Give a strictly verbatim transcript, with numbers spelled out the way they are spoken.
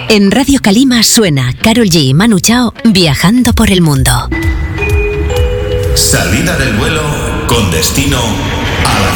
En Radio Calima suena Karol G y Manu Chao viajando por el mundo. Salida del vuelo con destino a la